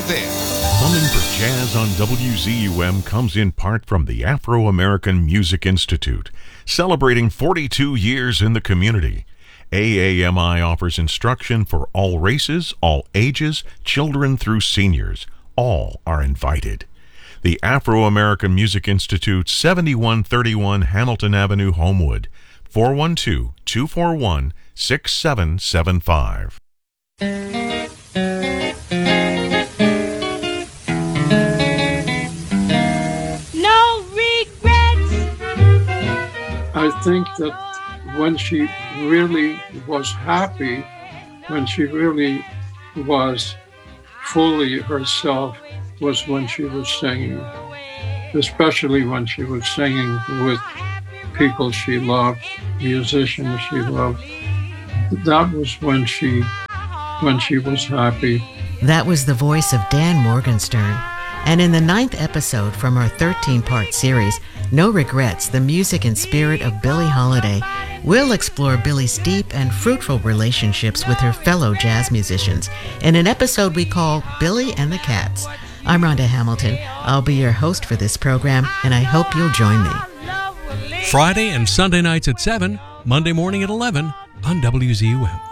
there. Funding for Jazz on WZUM comes in part from the Afro-American Music Institute, celebrating 42 years in the community. AAMI offers instruction for all races, all ages, children through seniors. All are invited. The Afro-American Music Institute, 7131 Hamilton Avenue, Homewood, 412-241-6775. No regrets. I think that when she really was happy, when she really was fully herself, was when she was singing, especially when she was singing with people she loved, musicians she loved. That was when she was happy. That was the voice of Dan Morgenstern. And in the 9th episode from our 13-part series, No Regrets, the music and spirit of Billie Holiday, we'll explore Billie's deep and fruitful relationships with her fellow jazz musicians in an episode we call Billie and the Cats. I'm Rhonda Hamilton. I'll be your host for this program, and I hope you'll join me. Friday and Sunday nights at 7, Monday morning at 11 on WZUM.